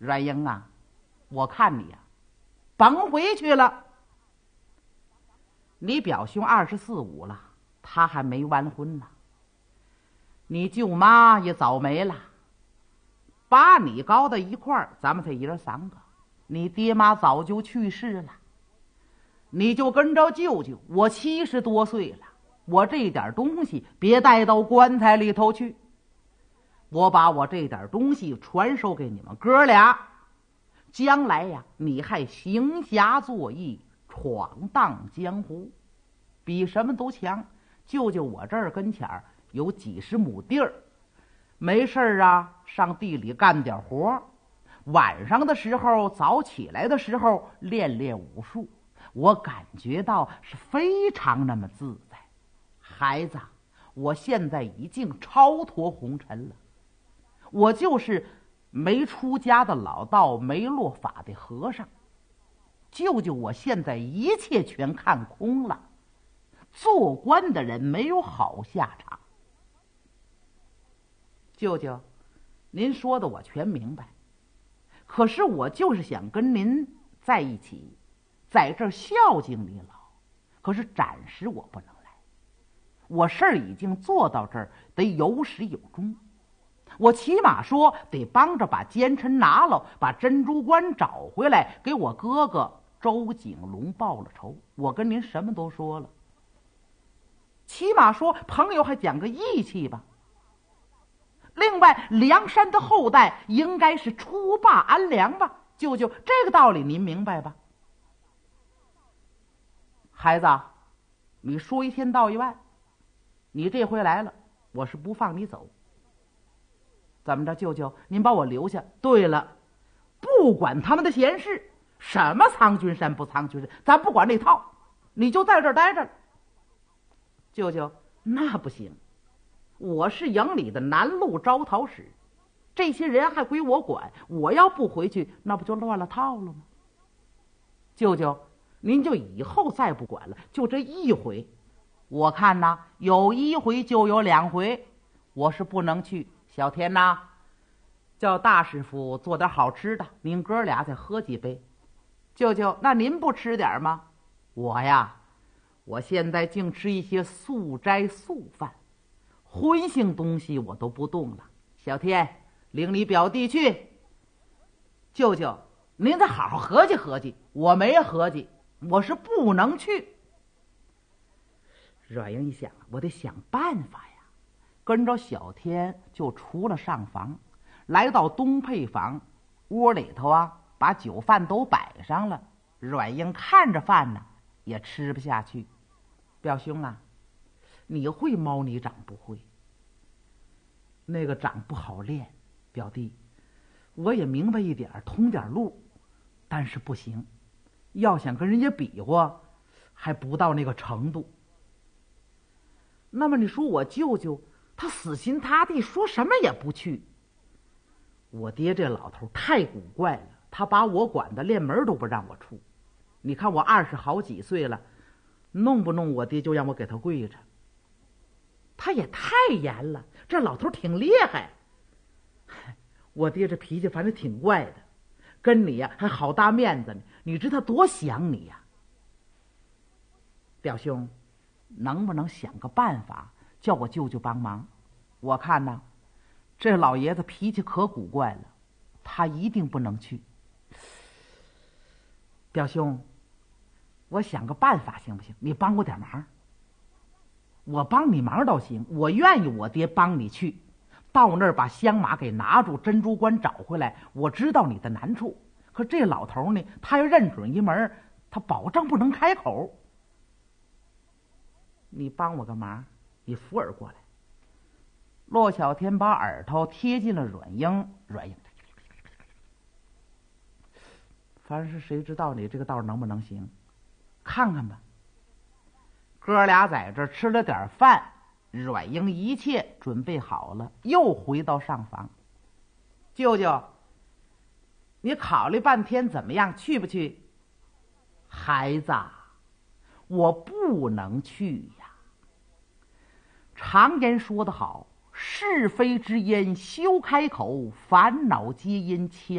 阮英啊，我看你呀，甭回去了。你表兄24、25了，他还没完婚呢。你舅妈也早没了，把你搞到一块儿，咱们才一人3个。你爹妈早就去世了，你就跟着舅舅。我70多岁了，我这点东西别带到棺材里头去。我把我这点东西传授给你们哥俩，将来呀，你还行侠作义，闯荡江湖，比什么都强。舅舅我这儿跟前儿有几十亩地儿，没事儿啊，上地里干点活，晚上的时候早起来的时候练练武术，我感觉到是非常那么自在。孩子，我现在已经超脱红尘了，我就是没出家的老道，没落法的和尚。舅舅我现在一切全看空了，做官的人没有好下场。舅舅，您说的我全明白，可是我就是想跟您在一起，在这儿孝敬你老，可是暂时我不能来。我事儿已经做到这儿，得有始有终。我起码说得帮着把奸臣拿了，把珍珠关找回来，给我哥哥周景龙报了仇。我跟您什么都说了，起码说朋友还讲个义气吧。另外，梁山的后代应该是出罢安良吧？舅舅，这个道理您明白吧？孩子，你说一千道一万，你这回来了，我是不放你走。怎么着，舅舅，您把我留下。对了，不管他们的闲事，什么苍君山不苍君山，咱不管那套，你就在这儿待着。舅舅，那不行，我是营里的南路招讨使，这些人还归我管，我要不回去，那不就乱了套了吗？舅舅，您就以后再不管了，就这一回。我看呐，有1回就有2回，我是不能去。小天呐，叫大师傅做点好吃的，您哥俩再喝几杯。舅舅，那您不吃点吗？我呀，我现在净吃一些素斋素饭，荤性东西我都不动了。小天，领你表弟去。舅舅，您再好好合计合计。我没合计，我是不能去。阮英一想，我得想办法呀。跟着小天就出了上房，来到东配房，窝里头啊，把酒饭都摆上了。阮英看着饭呢，也吃不下去。表兄啊，你会猫泥掌不会？那个掌不好练。表弟，我也明白一点，通点路，但是不行，要想跟人家比划，还不到那个程度。那么你说我舅舅他死心塌地，说什么也不去。我爹这老头太古怪了，他把我管的连门都不让我出。你看我20好几岁了，弄不弄我爹就让我给他跪着。他也太严了，这老头挺厉害。我爹这脾气反正挺怪的，跟你呀还好大面子呢，你知他多想你呀。表兄，能不能想个办法叫我舅舅帮忙？我看呐，这老爷子脾气可古怪了，他一定不能去。表兄，我想个办法行不行？你帮我点忙。我帮你忙倒行，我愿意我爹帮你去，到那儿把香马给拿住，珍珠关找回来。我知道你的难处，可这老头呢，他要认准一门，他保证不能开口。你帮我个忙，你扶耳过来。骆小天把耳朵贴近了阮英，阮英，反正是谁知道你这个道能不能行，看看吧。哥俩在这吃了点饭，阮英一切准备好了，又回到上房。舅舅，你考虑半天怎么样，去不去？孩子，我不能去呀。常言说得好，是非之因休开口，烦恼皆因腔。